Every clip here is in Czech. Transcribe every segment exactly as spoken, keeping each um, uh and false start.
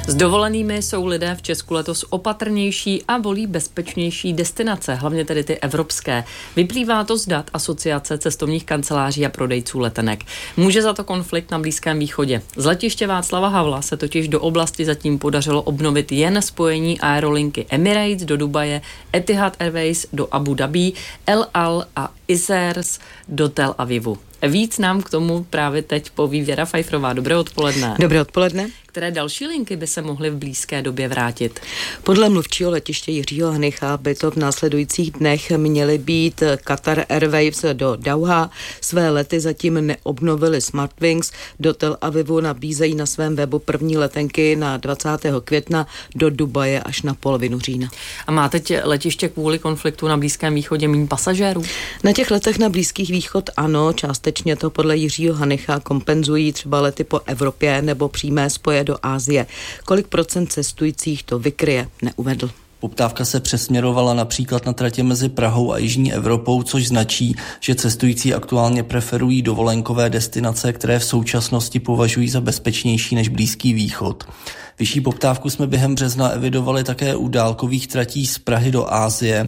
S dovolenými jsou lidé v Česku letos opatrnější a volí bezpečnější destinace, hlavně tedy ty evropské. Vyplývá to z dat Asociace cestovních kanceláří a prodejců letenek. Může za to konflikt na Blízkém východě. Z letiště Václava Havla se totiž do oblasti zatím podařilo obnovit jen spojení aerolinky Emirates do Dubaje, Etihad Airways do Abu Dhabí, El Al a Isers do Tel Avivu. Víc nám k tomu právě teď poví Věra Pfeifferová. Dobré odpoledne. Dobré odpoledne. Které další linky by se mohly v blízké době vrátit? Podle mluvčího letiště Jiřího Hanycha by to v následujících dnech měly být Qatar Airways do Dauha. Své lety zatím neobnovili Smartwings. Do Tel Avivu nabízejí na svém webu první letenky na dvacátého května, do Dubaje až na polovinu října. A má teď letiště kvůli konfliktu na Blízkém východě méně pasažérů? Na těch letech na Blízký východ ano, částečně to podle Jiřího Hanycha kompenzují třeba lety po Evropě nebo přímé spoje do Asie. Kolik procent cestujících to vykryje, neuvedl. Poptávka se přesměrovala například na tratě mezi Prahou a jižní Evropou, což značí, že cestující aktuálně preferují dovolenkové destinace, které v současnosti považují za bezpečnější než Blízký východ. Vyšší poptávku jsme během března evidovali také u dálkových tratí z Prahy do Asie.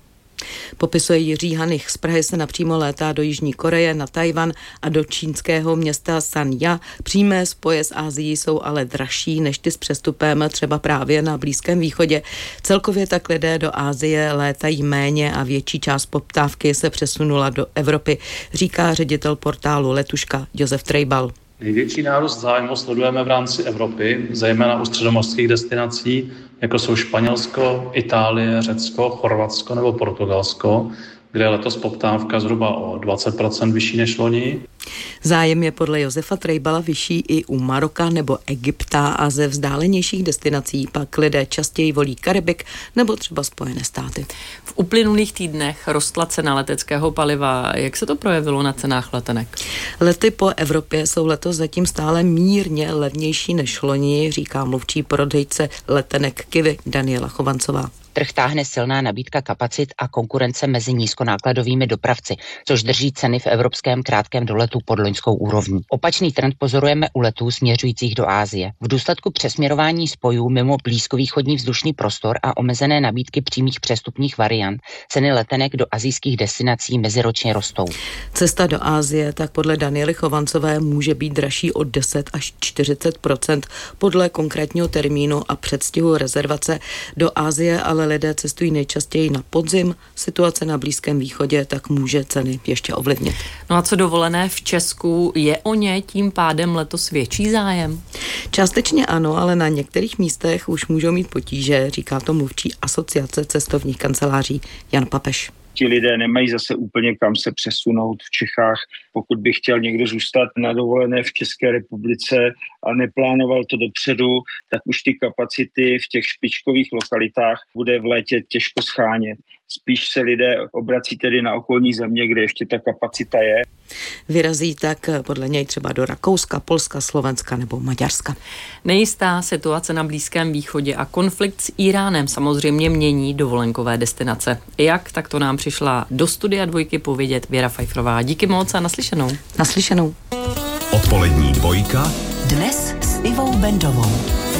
Popisuje Jiří Hanych. Z Prahy se napřímo létá do Jižní Koreje, na Tajvan a do čínského města Sanya. Přímé spoje s Asií jsou ale dražší než ty s přestupem třeba právě na Blízkém východě. Celkově tak lidé do Asie létají méně a větší část poptávky se přesunula do Evropy, říká ředitel portálu Letuška Josef Trejbal. Největší nárůst zájmu sledujeme v rámci Evropy, zejména u středomořských destinací, jako jsou Španělsko, Itálie, Řecko, Chorvatsko nebo Portugalsko, kde je letos poptávka zhruba o dvacet procent vyšší než loni. Zájem je podle Josefa Trejbala vyšší i u Maroka nebo Egypta a ze vzdálenějších destinací pak lidé častěji volí Karibik nebo třeba Spojené státy. V uplynulých týdnech rostla cena leteckého paliva. Jak se to projevilo na cenách letenek? Lety po Evropě jsou letos zatím stále mírně levnější než loni, říká mluvčí prodejce letenek Kiwi Daniela Chovancová. Trh táhne silná nabídka kapacit a konkurence mezi nízkonákladovými dopravci, což drží ceny v evropském krátkém doletu pod loňskou úrovní. Opačný trend pozorujeme u letů směřujících do Asie. V důsledku přesměrování spojů mimo blízkovýchodní vzdušný prostor a omezené nabídky přímých přestupních variant ceny letenek do asijských destinací meziročně rostou. Cesta do Asie tak podle Daniely Chovancové může být dražší o deset až čtyřicet procent podle konkrétního termínu a předstihu rezervace. Do Asie ale lidé cestují nejčastěji na podzim. Situace na Blízkém východě tak může ceny ještě ovlivnit. No a co dovolené v Česku, je o ně tím pádem letos větší zájem? Částečně ano, ale na některých místech už můžou mít potíže, říká to mluvčí Asociace cestovních kanceláří Jan Papeš. Ti lidé nemají zase úplně kam se přesunout v Čechách. Pokud by chtěl někdo zůstat na dovolené v České republice a neplánoval to dopředu, tak už ty kapacity v těch špičkových lokalitách bude v létě těžko schánět. Spíš se lidé obrací tedy na okolní země, kde ještě ta kapacita je. Vyrazí tak podle něj třeba do Rakouska, Polska, Slovenska nebo Maďarska. Nejistá situace na Blízkém východě a konflikt s Íránem samozřejmě mění dovolenkové destinace. Jak, tak to nám přišla do studia Dvojky povědět Věra Pfeifferová. Díky moc a naslyšenou. Naslyšenou. Odpolední dvojka. Dnes s Ivou Bendovou.